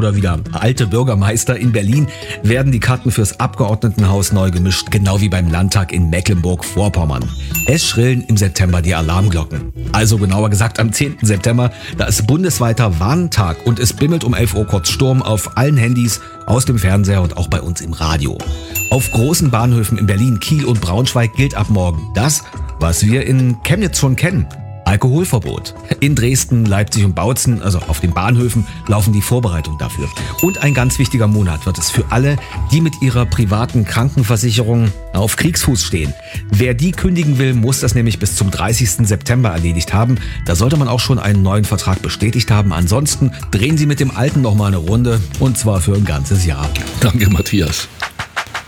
oder wieder alte Bürgermeister in Berlin werden die Karten fürs Abgeordnetenhaus neu gemischt, genau wie beim Landtag in Mecklenburg-Vorpommern. Es schrillen im September die Alarmglocken. Also genauer gesagt am 10. September, da ist bundesweiter Warntag und es bimmelt um 11 Uhr kurz Sturm auf allen Handys, aus dem Fernseher und auch bei uns im Radio. Auf großen Bahnhöfen in Berlin, Kiel und Braunschweig gilt ab morgen das, was wir in Chemnitz schon kennen. Alkoholverbot. In Dresden, Leipzig und Bautzen, also auf den Bahnhöfen, laufen die Vorbereitungen dafür. Und ein ganz wichtiger Monat wird es für alle, die mit ihrer privaten Krankenversicherung auf Kriegsfuß stehen. Wer die kündigen will, muss das nämlich bis zum 30. September erledigt haben. Da sollte man auch schon einen neuen Vertrag bestätigt haben. Ansonsten drehen Sie mit dem alten nochmal eine Runde und zwar für ein ganzes Jahr. Danke, Matthias.